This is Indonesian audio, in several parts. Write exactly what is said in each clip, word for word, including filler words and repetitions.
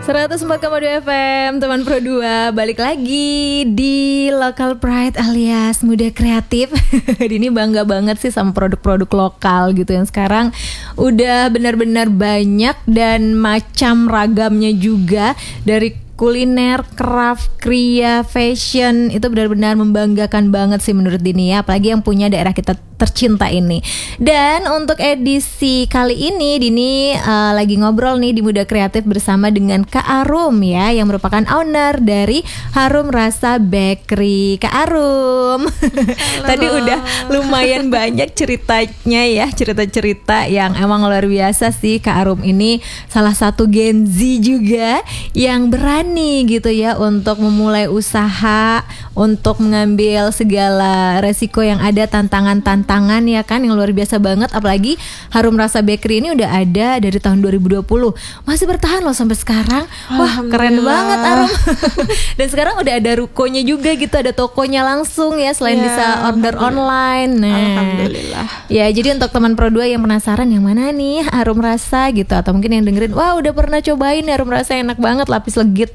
seratus empat koma dua F M, teman Pro dua, balik lagi di Local Pride alias Muda Kreatif. Ini bangga banget sih sama produk-produk lokal gitu yang sekarang udah benar-benar banyak dan macam ragamnya juga, dari kuliner, craft, kria, fashion, itu benar-benar membanggakan banget sih menurut Dini ya, apalagi yang punya daerah kita tercinta ini. Dan untuk edisi kali ini Dini uh, lagi ngobrol nih di Muda Kreatif bersama dengan Kak Arum ya, yang merupakan owner dari Harum Rasa Bakery. Kak Arum, tadi udah lumayan banyak ceritanya ya, cerita-cerita yang emang luar biasa sih. Kak Arum ini salah satu Gen Z juga yang berani nih gitu ya untuk memulai usaha, untuk mengambil segala resiko yang ada, tantangan-tantangan ya kan, yang luar biasa banget. Apalagi Harum Rasa Bakery ini udah ada dari tahun dua ribu dua puluh, masih bertahan loh sampai sekarang. Wah, keren banget Arum. Dan sekarang udah ada rukonya juga gitu, ada tokonya langsung ya, selain ya, bisa order online. Nah, alhamdulillah. Ya, jadi untuk teman Pro dua yang penasaran yang mana nih Harum Rasa gitu, atau mungkin yang dengerin, wah udah pernah cobain Harum Rasa, enak banget lapis legit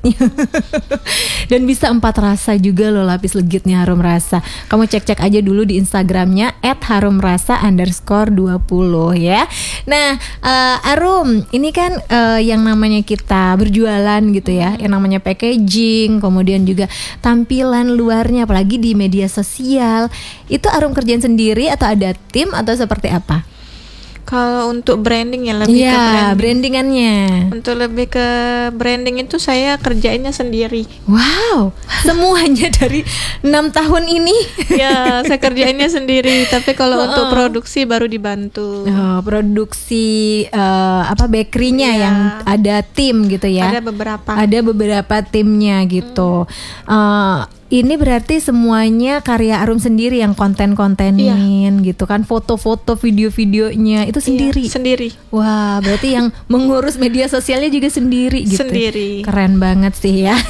dan bisa empat rasa juga loh lapis legitnya Harum Rasa. Kamu cek-cek aja dulu di Instagramnya at harumrasa underscore dua puluh ya. Nah uh, Arum, ini kan uh, yang namanya kita berjualan gitu ya, yang namanya packaging, kemudian juga tampilan luarnya, apalagi di media sosial, itu Arum kerjain sendiri atau ada tim atau seperti apa? Kalau untuk branding ya lebih ya, ke branding. brandingannya. Untuk lebih ke branding itu saya kerjainnya sendiri. Wow, semuanya dari enam tahun ini. Ya, saya kerjainnya sendiri. Tapi kalau uh-uh. untuk produksi baru dibantu. Oh, produksi uh, apa bakerynya ya, yang ada tim gitu ya. Ada beberapa. Ada beberapa timnya gitu. Hmm. Uh, Ini berarti semuanya karya Arum sendiri yang konten-kontenin iya. gitu kan, foto-foto, video-videonya itu sendiri. Iya, sendiri. Wah, berarti yang mengurus media sosialnya juga sendiri gitu. Sendiri. Keren banget sih ya.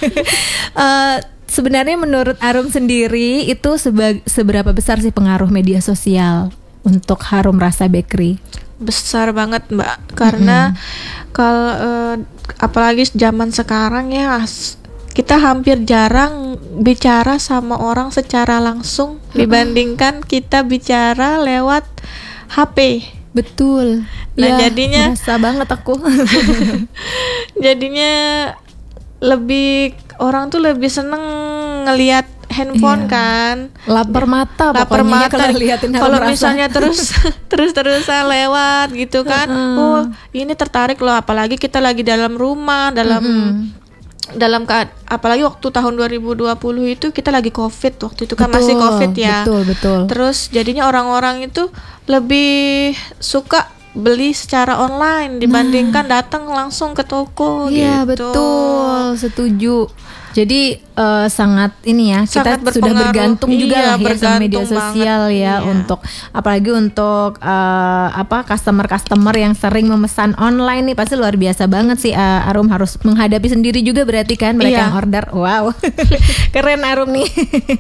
uh, sebenarnya menurut Arum sendiri itu seba- seberapa besar sih pengaruh media sosial untuk Harum Rasa Bakery? Besar banget Mbak, karena mm-hmm. kalau uh, apalagi zaman sekarang ya, kita hampir jarang bicara sama orang secara langsung hmm. dibandingkan kita bicara lewat H P. Betul. Nah, ya, jadinya merasa banget aku. Jadinya lebih orang tuh lebih seneng ngelihat handphone iya. kan. Lapar mata Lapar mata kalau liatin Kalau misalnya terus terus-terusan lewat gitu kan. Uh-uh. Oh, ini tertarik loh, apalagi kita lagi dalam rumah, dalam uh-huh. dalam kead- apalagi waktu tahun dua ribu dua puluh itu kita lagi Covid, waktu itu kan betul, masih Covid ya. Betul, betul. Terus jadinya orang-orang itu lebih suka beli secara online dibandingkan nah. datang langsung ke toko ya, gitu. Betul, setuju. Jadi uh, sangat ini ya, sangat kita sudah bergantung iya, juga lah ya sama media sosial banget, ya, iya. untuk apalagi untuk uh, apa customer-customer yang sering memesan online nih, pasti luar biasa banget sih. uh, Arum harus menghadapi sendiri juga berarti kan mereka iya. yang order. Wow. Keren Arum nih.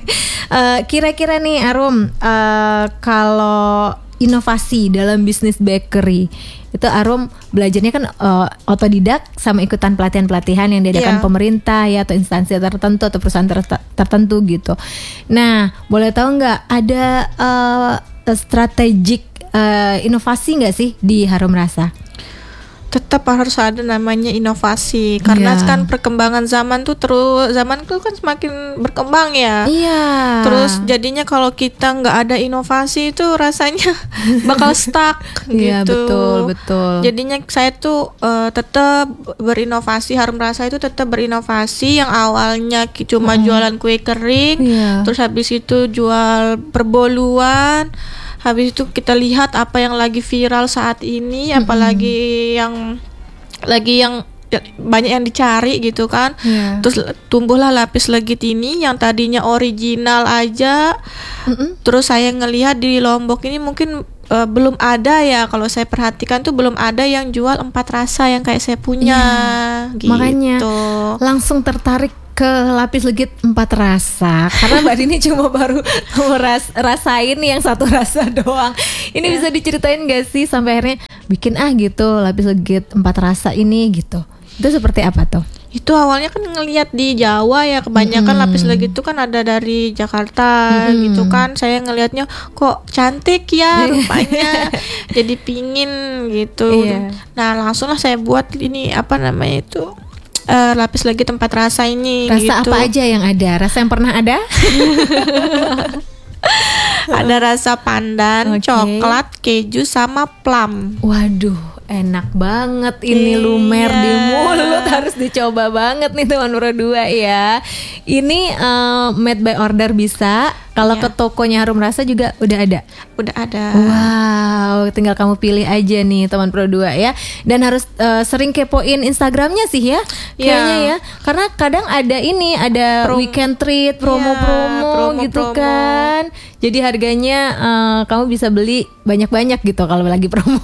uh, kira-kira nih Arum, uh, kalau inovasi dalam bisnis bakery itu Arum belajarnya kan uh, otodidak sama ikutan pelatihan-pelatihan yang diadakan yeah. pemerintah ya, atau instansi tertentu atau perusahaan ter- tertentu gitu. Nah, boleh tahu nggak ada uh, strategik uh, inovasi nggak sih di Harum Rasa? Tetap harus ada namanya inovasi, karena yeah. kan perkembangan zaman tuh terus zaman tuh kan semakin berkembang ya. Iya. Yeah. Terus jadinya kalau kita nggak ada inovasi itu rasanya bakal stuck gitu. Iya yeah, betul betul. Jadinya saya tuh uh, tetap berinovasi, Harum Rasa itu tetap berinovasi. Yang awalnya cuma mm. jualan kue kering, yeah. terus habis itu jual perboluan. Habis itu kita lihat apa yang lagi viral saat ini, mm-hmm. apalagi yang lagi yang banyak yang dicari gitu kan. Yeah. Terus tumbuhlah lapis legit ini yang tadinya original aja. Mm-hmm. Terus saya ngelihat di Lombok ini mungkin uh, belum ada ya, kalau saya perhatikan tuh belum ada yang jual empat rasa yang kayak saya punya. Yeah. Gitu. Makanya langsung tertarik ke lapis legit empat rasa, karena Mbak Dini cuma baru ras- rasain yang satu rasa doang. Ini yeah. bisa diceritain gak sih sampai akhirnya bikin ah gitu lapis legit empat rasa ini gitu. Itu seperti apa tuh? Itu awalnya kan ngelihat di Jawa ya, kebanyakan hmm. lapis legit itu kan ada dari Jakarta hmm. gitu kan. Saya ngelihatnya kok cantik ya rupanya, jadi pingin gitu. Iya. Nah langsunglah saya buat ini apa namanya itu uh, lapis legit empat rasa ini. Rasa gitu. apa aja yang ada? Rasa yang pernah ada? Ada rasa pandan, okay. coklat, keju, sama plum. Waduh. Enak banget ini, iya. lumer di mulut, harus dicoba banget nih teman Pro dua ya. Ini uh, made by order bisa. Kalau iya. ke tokonya Harum Rasa juga udah ada. Udah ada. Wow, tinggal kamu pilih aja nih teman Pro dua ya. Dan harus uh, sering kepoin Instagramnya sih ya. Kayaknya ya. Karena kadang ada ini, ada Prom- weekend treat, promo-promo ya, gitu promo. Kan. Jadi harganya uh, kamu bisa beli banyak-banyak gitu kalau lagi promo.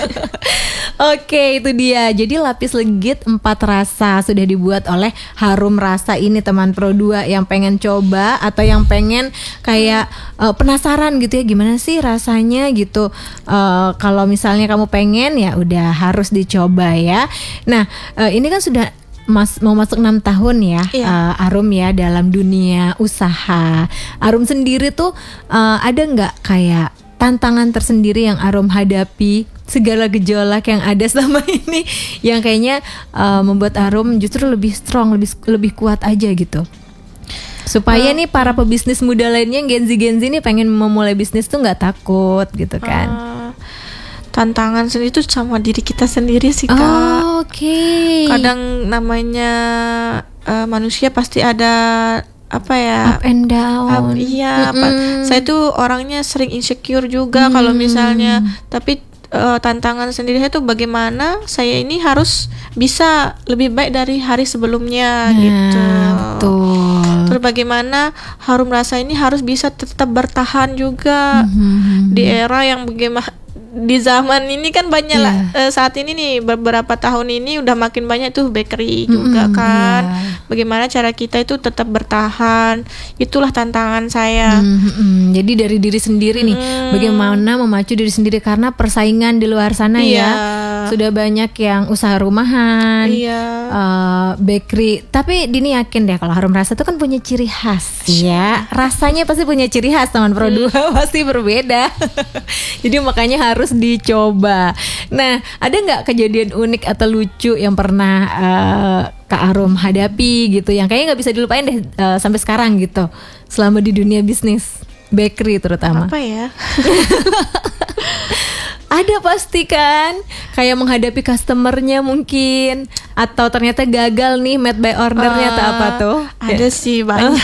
Oke, itu dia. Jadi lapis legit empat rasa sudah dibuat oleh Harum Rasa ini teman Pro dua yang pengen coba atau yang pengen kayak uh, penasaran gitu ya gimana sih rasanya gitu. Uh, kalau misalnya kamu pengen ya udah harus dicoba ya. Nah, uh, ini kan sudah Mas, mau masuk enam tahun ya, iya. uh, Arum ya dalam dunia usaha. Arum sendiri tuh uh, ada nggak kayak tantangan tersendiri yang Arum hadapi, segala gejolak yang ada selama ini yang kayaknya uh, membuat Arum justru lebih strong, lebih lebih kuat aja gitu. Supaya uh, nih para pebisnis muda lainnya Gen Z Gen Z nih pengen memulai bisnis tuh nggak takut gitu kan. Uh, tantangan sendiri itu sama diri kita sendiri sih Kak. Oh, oke. Okay. Kadang namanya uh, manusia pasti ada apa ya, up and down. Up, iya, apa. Saya tuh orangnya sering insecure juga mm. kalau misalnya, tapi uh, tantangan sendiri saya tuh bagaimana saya ini harus bisa lebih baik dari hari sebelumnya nah, gitu. Betul. Terus bagaimana Harum Rasa ini harus bisa tetap bertahan juga mm-hmm. di era yang bagaimana di zaman ini kan banyak yeah. lah uh, saat ini nih beberapa tahun ini udah makin banyak tuh bakery mm-hmm, juga kan. Yeah. Bagaimana cara kita itu tetap bertahan, itulah tantangan saya. Mm-hmm. Jadi dari diri sendiri nih, mm. bagaimana memacu diri sendiri karena persaingan di luar sana yeah. ya. Sudah banyak yang usaha rumahan, yeah. uh, bakery. Tapi Dini yakin deh kalau Harum Rasa itu kan punya ciri khas ya. Rasanya pasti punya ciri khas teman Pro dua mm. pasti berbeda. Jadi makanya harus dicoba. Nah, ada nggak kejadian unik atau lucu yang pernah uh, Kak Arum hadapi gitu, yang kayaknya nggak bisa dilupain deh uh, sampai sekarang gitu, selama di dunia bisnis bakery terutama? Apa ya? Ada pasti kan, kayak menghadapi customernya mungkin, atau ternyata gagal nih made by ordernya uh, atau apa tuh? Ada ya. Sih banyak.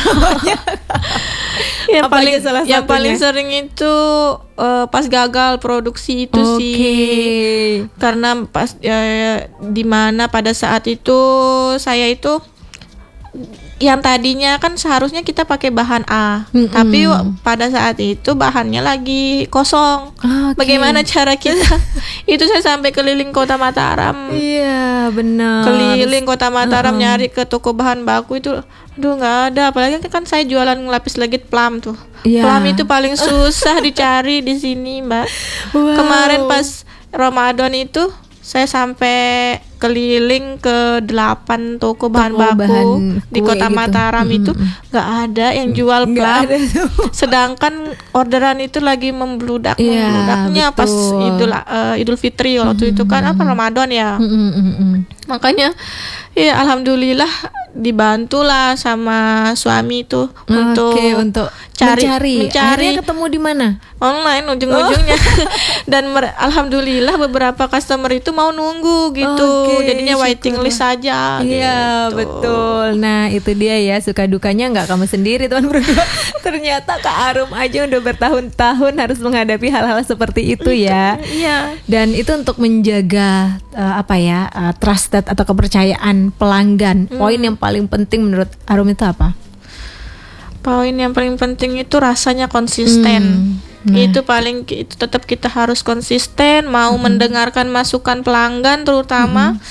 yang paling salah yang paling sering itu uh, pas gagal produksi itu okay. sih, karena pas uh, di mana pada saat itu saya itu yang tadinya kan seharusnya kita pakai bahan A, mm-hmm. tapi pada saat itu bahannya lagi kosong. Okay. Bagaimana cara kita? Itu saya sampai keliling kota Mataram. Iya, benar. Keliling kota Mataram uh-huh. nyari ke toko bahan baku itu, aduh nggak ada. Apalagi kan saya jualan lapis legit plum tuh. Yeah. Plum itu paling susah dicari di sini, Mbak. Wow. Kemarin pas Ramadan itu saya sampai keliling ke delapan toko bahan toko baku bahan di kota gitu. Mataram mm-hmm. itu nggak ada yang jual plum. Sedangkan orderan itu lagi membludak yeah, membludaknya betul. Pas Idul uh, Idul Fitri waktu mm-hmm. itu kan apa Ramadan ya. Mm-hmm. Makanya ya alhamdulillah dibantulah sama suami itu okay, untuk untuk cari mencari. mencari Akhirnya ketemu di mana? Online ujung-ujungnya. Oh. Dan mer- alhamdulillah beberapa customer itu mau nunggu gitu. Okay, jadinya waiting syukur. List saja. Iya, gitu. Betul. Nah, itu dia ya, suka dukanya nggak kamu sendiri teman berdua. Ternyata Kak Arum aja udah bertahun-tahun harus menghadapi hal-hal seperti itu ya. Iya. Dan itu untuk menjaga uh, apa ya? Uh, trusted atau kepercayaan pelanggan. Hmm. Poin yang paling penting menurut Arum itu apa? Poin yang paling penting itu rasanya konsisten. Hmm. Nah. Itu paling itu tetap kita harus konsisten, mau hmm. mendengarkan masukan pelanggan terutama. Hmm.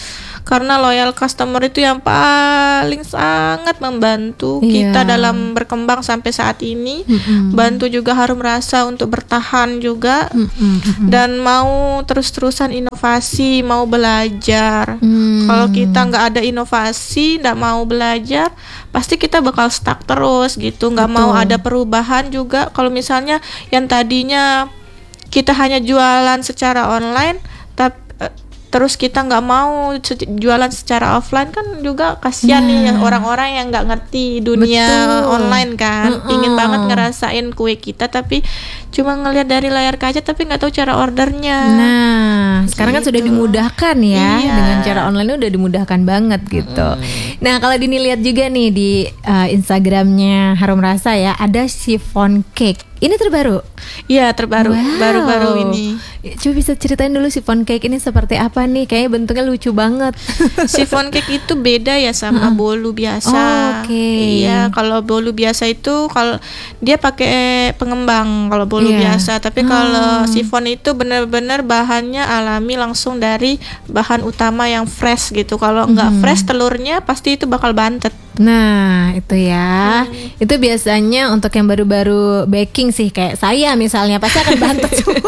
karena loyal customer itu yang paling sangat membantu Iya. kita dalam berkembang sampai saat ini. Mm-mm. Bantu juga Harum Rasa untuk bertahan juga. Mm-mm, mm-mm. Dan mau terus-terusan inovasi, mau belajar. Hmm. Kalau kita nggak ada inovasi, nggak mau belajar, pasti kita bakal stuck terus gitu. Nggak mau Betul. ada perubahan juga. Kalau misalnya yang tadinya kita hanya jualan secara online, tapi terus kita nggak mau se- jualan secara offline, kan juga kasihan Nah. nih yang orang-orang yang nggak ngerti dunia Betul. online kan. Mm-mm. Ingin banget ngerasain kue kita tapi cuma ngelihat dari layar kaca tapi nggak tahu cara ordernya. Nah, sekarang kan sudah Gitu. dimudahkan ya, Iya. dengan cara online udah dimudahkan banget gitu. Nah, kalau Dini lihat juga nih di uh, Instagramnya Harum Rasa ya, ada chiffon cake. Ini terbaru. Iya, terbaru, Wow. baru-baru ini. Coba bisa ceritain dulu chiffon cake ini seperti apa nih? Kayaknya bentuknya lucu banget. Chiffon cake itu beda ya sama bolu biasa. Oh, oke. Iya, kalau bolu biasa itu kalau dia pakai pengembang kalau bolu Iya. biasa, tapi kalau chiffon itu benar-benar bahannya alami langsung dari bahan utama yang fresh gitu. Kalau nggak fresh telurnya pasti itu bakal bantet. Nah, itu ya. Itu biasanya untuk yang baru-baru baking sih, kayak saya misalnya pasti akan bantet semua.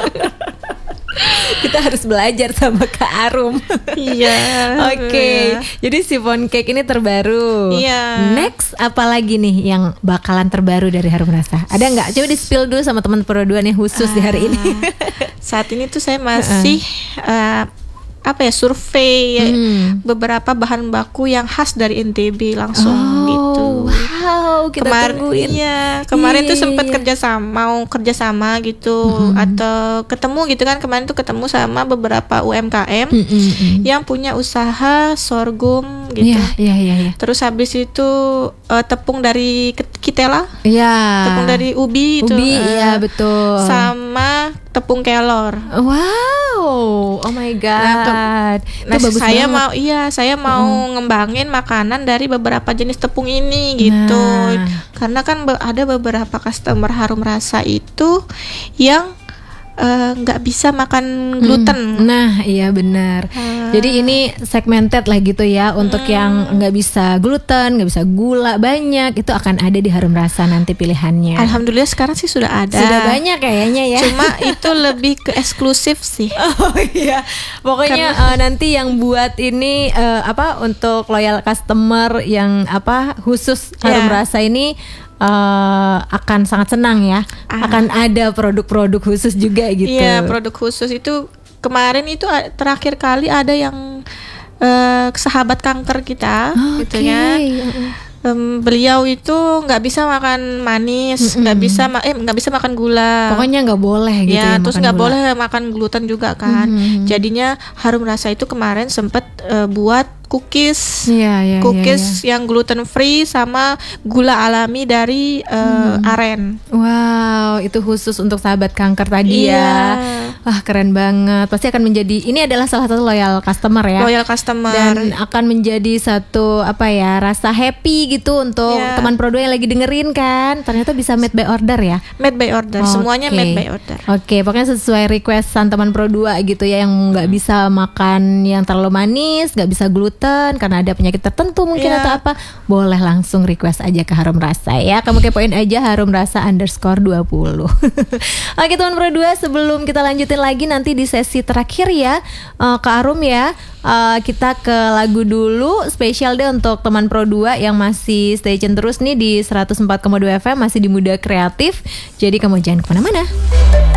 Kita harus belajar sama Kak Arum. Iya. Oke, jadi chiffon cake ini terbaru. Iya. Next, apa lagi nih yang bakalan terbaru dari Harum Rasa? Ada nggak? Coba di spill dulu sama teman produan yang khusus di hari ini. Saat ini tuh saya masih eh, apa ya survei ya, Hmm. beberapa bahan baku yang khas dari N T B langsung gitu. Wow, kita Kemarin tungguin. iya, kemarin Iya, tuh sempat iya. kerja sama, mau kerja sama gitu atau ketemu gitu kan, kemarin tuh ketemu sama beberapa U M K M Mm, mm, mm. yang punya usaha sorghum gitu. Iya, iya, iya, iya. Terus habis itu eh, tepung dari ket- ketela, Iya. tepung dari ubi itu, Ubi, eh, iya betul. sama tepung kelor. Wow, oh my god. Nah, Itu bagus saya banget. mau iya, saya mau ngembangin makanan dari beberapa jenis tepung ini gitu. Nah. Karena kan be- ada beberapa customer Harum Rasa itu yang eh, nggak bisa makan gluten. Nah, iya benar. Ah. Jadi ini segmented lah gitu ya, untuk yang nggak bisa gluten, nggak bisa gula banyak, itu akan ada di Harum Rasa nanti pilihannya. Alhamdulillah sekarang sih sudah ada. Sudah banyak kayaknya ya. Cuma itu lebih ke eksklusif sih. Oh iya, pokoknya eh, nanti yang buat ini eh, apa untuk loyal customer yang apa khusus Harum Ya. Rasa ini eh, akan sangat senang ya. Ah. Akan ada produk-produk khusus juga gitu. Iya, produk khusus itu kemarin itu a- terakhir kali ada yang eh, sahabat kanker kita, Oh, gitu oke. ya. Em, beliau itu nggak bisa makan manis, nggak bisa ma- eh nggak bisa makan gula. Pokoknya nggak boleh gitu ya. Ya, terus makan nggak gula. boleh makan gluten juga kan. Mhm. Jadinya Harum Rasa itu kemarin sempet eh, buat cookies. Iya, iya, Cookies iya, yang gluten free sama gula alami dari eh, aren. iya. Wow, itu khusus untuk sahabat kanker tadi Iya. ya. Wah, keren banget. Pasti akan menjadi, ini adalah salah satu loyal customer ya. Loyal customer. Dan akan menjadi satu apa ya, rasa happy gitu untuk Iya. teman produk yang lagi dengerin kan. Ternyata bisa made by order ya. Made by order, semuanya Oke. made by order. Oke, pokoknya sesuai requestan teman Pro dua gitu ya, yang nggak bisa makan yang terlalu manis, nggak bisa gluten karena ada penyakit tertentu mungkin Iya. atau apa, boleh langsung request aja ke Harum Rasa ya. Kamu kepoin aja Harum Rasa underscore dua puluh. Oke teman Pro dua, sebelum kita lanjutin lagi nanti di sesi terakhir ya, eh, Kak Arum ya, eh, kita ke lagu dulu spesial deh untuk teman Pro dua yang masih stay tune terus nih di seratus empat koma dua F M, masih di Muda Kreatif. Jadi kamu jangan kemana-mana.